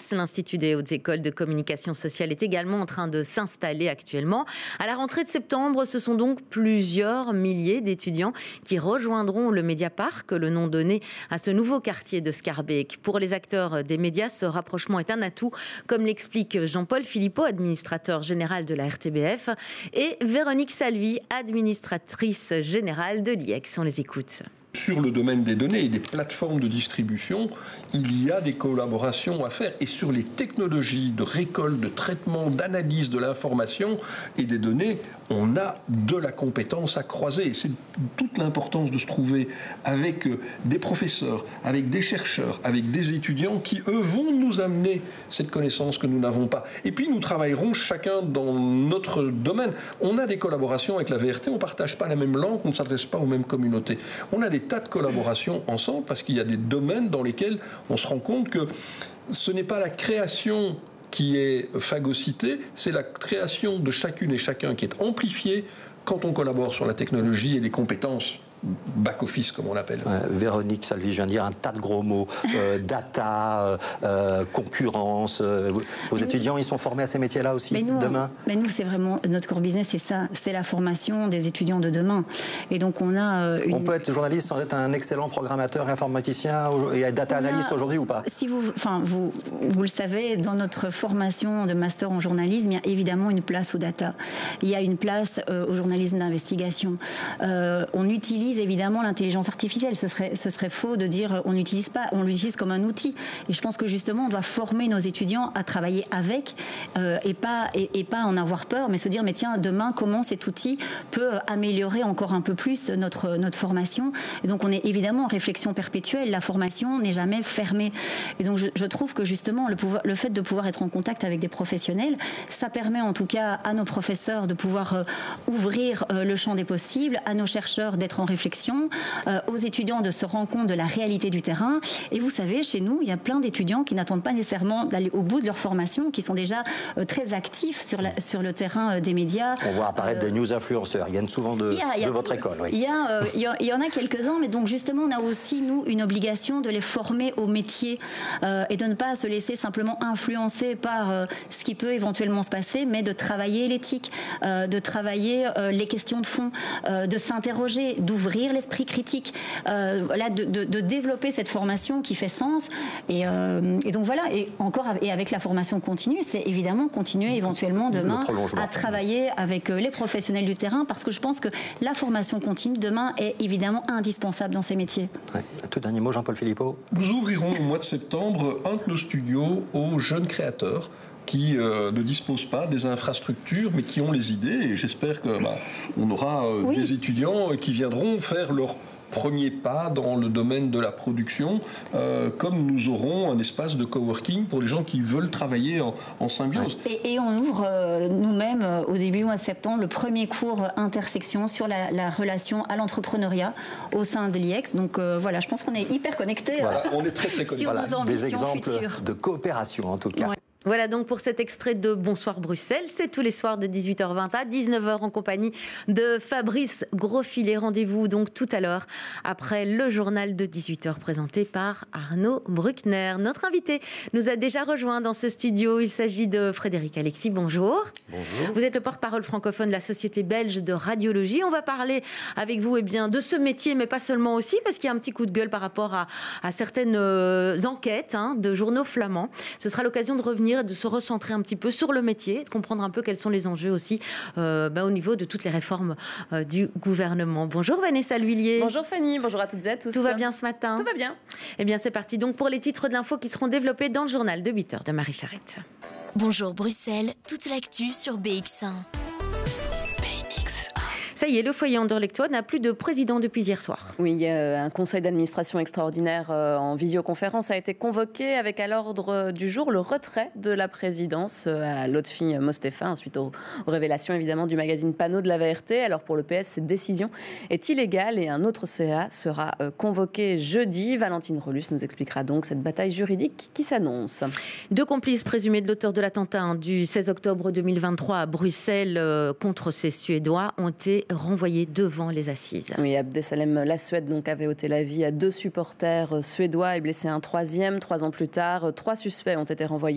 l'IEX, l'Institut des hautes écoles de communication sociale, est également en train de s'installer actuellement. À la rentrée de septembre, ce sont donc plusieurs milliers d'étudiants qui rejoindront le Mediapark, le nom donné à ce nouveau quartier de Schaerbeek. Pour les acteurs des médias, ce rapprochement est un atout, comme l'explique Jean-Paul Philippot, administrateur général de la RTBF, et Véronique Salvi, administratrice générale de l'IEX. On les écoute. Sur le domaine des données et des plateformes de distribution, il y a des collaborations à faire. Et sur les technologies de récolte, de traitement, d'analyse de l'information et des données, on a de la compétence à croiser. Et c'est toute l'importance de se trouver avec des professeurs, avec des chercheurs, avec des étudiants qui, eux, vont nous amener cette connaissance que nous n'avons pas. Et puis, nous travaillerons chacun dans notre domaine. On a des collaborations avec la VRT, on ne partage pas la même langue, on ne s'adresse pas aux mêmes communautés. On a des tas de collaborations ensemble parce qu'il y a des domaines dans lesquels on se rend compte que ce n'est pas la création qui est phagocytée, c'est la création de chacune et chacun qui est amplifiée quand on collabore sur la technologie et les compétences back-office, comme on l'appelle. Véronique Salvi, je viens de dire un tas de gros mots. Data, concurrence. Vos étudiants, ils sont formés à ces métiers-là aussi, demain? Mais nous, c'est vraiment notre core business, c'est ça. C'est la formation des étudiants de demain. Et donc, on a On peut être journaliste sans être un excellent programmateur, informaticien et data analyst aujourd'hui ou pas? Si vous le savez, dans notre formation de master en journalisme, il y a évidemment une place aux data. Il y a une place au journalisme d'investigation. On utilise évidemment l'intelligence artificielle. Ce serait faux de dire on n'utilise pas, on l'utilise comme un outil. Et je pense que justement, on doit former nos étudiants à travailler avec et pas en avoir peur, mais se dire mais tiens, demain, comment cet outil peut améliorer encore un peu plus notre formation. Et donc, on est évidemment en réflexion perpétuelle. La formation n'est jamais fermée. Et donc, je trouve que justement, le fait de pouvoir être en contact avec des professionnels, ça permet en tout cas à nos professeurs de pouvoir ouvrir le champ des possibles, à nos chercheurs d'être en réflexion, aux étudiants de se rendre compte de la réalité du terrain. Et vous savez, chez nous, il y a plein d'étudiants qui n'attendent pas nécessairement d'aller au bout de leur formation, qui sont déjà très actifs sur le terrain des médias. On voit apparaître des news influenceurs. Ils viennent souvent de votre école. Oui. Il y en a quelques-uns, mais donc justement, on a aussi, nous, une obligation de les former au métier et de ne pas se laisser simplement influencer par ce qui peut éventuellement se passer, mais de travailler l'éthique, de travailler les questions de fond, de s'interroger, d'ouvrir l'esprit critique, de développer cette formation qui fait sens. Et donc voilà, et avec la formation continue, c'est évidemment continuer éventuellement demain à travailler avec les professionnels du terrain, parce que je pense que la formation continue demain est évidemment indispensable dans ces métiers. Ouais. Tout dernier mot, Jean-Paul Philippot. Nous ouvrirons au mois de septembre un de nos studios aux jeunes créateurs qui ne disposent pas des infrastructures, mais qui ont les idées. Et j'espère qu'on aura des étudiants qui viendront faire leur premier pas dans le domaine de la production, comme nous aurons un espace de coworking pour les gens qui veulent travailler en symbiose. Et on ouvre nous-mêmes, au début du mois de septembre, le premier cours intersection sur la relation à l'entrepreneuriat au sein de l'IEX. Donc voilà, je pense qu'on est hyper connectés on est très connectés. sur nos ambitions des exemples futures. De coopération, en tout cas. Ouais. Voilà donc pour cet extrait de Bonsoir Bruxelles. C'est tous les soirs de 18h20 à 19h en compagnie de Fabrice Grosfilet. Rendez-vous donc tout à l'heure après le journal de 18h présenté par Arnaud Bruckner. Notre invité nous a déjà rejoint dans ce studio. Il s'agit de Frédéric Alexis. Bonjour. Bonjour. Vous êtes le porte-parole francophone de la Société belge de radiologie. On va parler avec vous de ce métier, mais pas seulement aussi, parce qu'il y a un petit coup de gueule par rapport à certaines enquêtes de journaux flamands. Ce sera l'occasion de revenir, de se recentrer un petit peu sur le métier, de comprendre un peu quels sont les enjeux aussi au niveau de toutes les réformes du gouvernement. Bonjour Vanessa Lhuillier. Bonjour Fanny, bonjour à toutes et à tous. Tout va bien ce matin? Tout va bien. Eh bien c'est parti donc pour les titres de l'info qui seront développés dans le journal de 8h de Marie Charrette. Bonjour Bruxelles, toute l'actu sur BX1. Ça y est, le foyer Anderlecht n'a plus de président depuis hier soir. Oui, un conseil d'administration extraordinaire en visioconférence a été convoqué avec à l'ordre du jour le retrait de la présidence à Lotfi Mostefa suite aux révélations évidemment du magazine Panneau de la VRT. Alors pour le PS, cette décision est illégale et un autre CA sera convoqué jeudi. Valentine Relus nous expliquera donc cette bataille juridique qui s'annonce. 2 complices présumés de l'auteur de l'attentat du 16 octobre 2023 à Bruxelles contre ces Suédois ont été renvoyés devant les assises. Oui, Abdesalem Lassued donc avait ôté la vie à 2 supporters suédois et blessé un 3e. 3 ans plus tard, 3 suspects ont été renvoyés